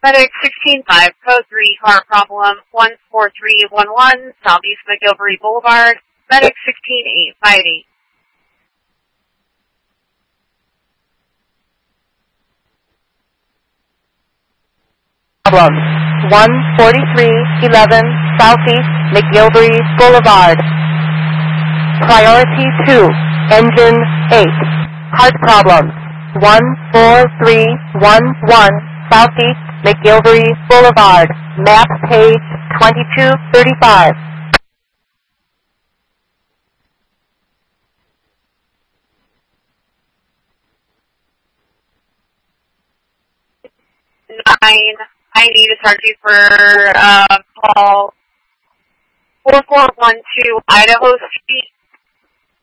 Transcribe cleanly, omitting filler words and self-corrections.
Medic 16-5, code 3, car problem 14311, Southeast McGilvery Boulevard. Medic 16-858. Problem 14311, Southeast McGilvery Boulevard. Priority 2, engine 8. Heart problem 14311, Southeast McGilvery Boulevard. Map page 2235. I need to charge you for call 4412 Idaho Street.